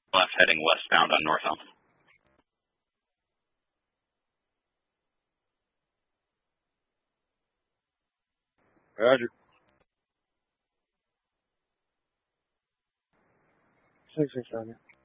Left heading westbound on North Elm. Roger. 6-6 on you.